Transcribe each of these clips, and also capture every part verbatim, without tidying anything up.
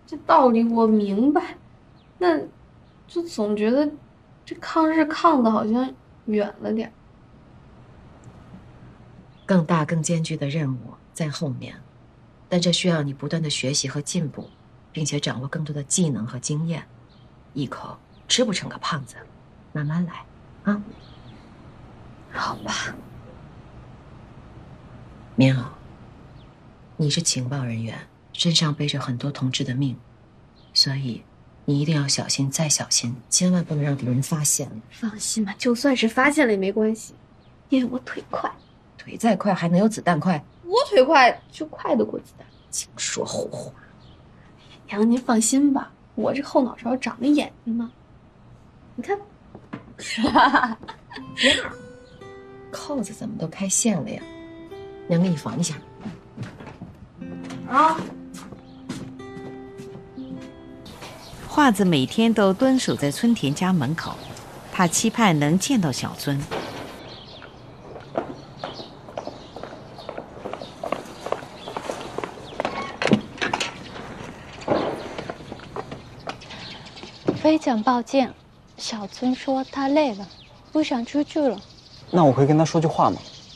这道理我明白，那就总觉得这抗日抗的好像远了点。 更大、更艰巨的任务在后面，但这需要你不断的学习和进步，并且掌握更多的技能和经验。一口吃不成个胖子，慢慢来啊。 好吧， 棉袄，你是情报人员，身上背着很多同志的命，所以你一定要小心再小心，千万不能让敌人发现了。 放心吧，就算是发现了也没关系，因为我腿快。 腿再快还能有子弹快？ 我腿快就快得过子弹。 净说胡话。 娘，您放心吧，我这后脑勺长着眼睛呢。你看， 娘，扣子怎么都开线了呀？娘给你缝一下。 啊。 华子每天都蹲守在村田家门口，他期盼能见到小尊。 非常抱歉，小尊说他累了，不想出去了。 那我可以跟他说句话吗？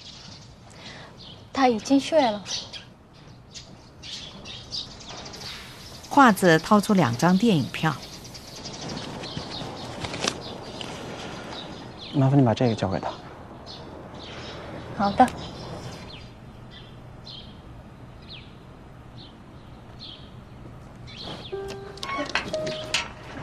他已经睡了。 华子掏出两张电影票， 麻烦你把这个交给他。 好的。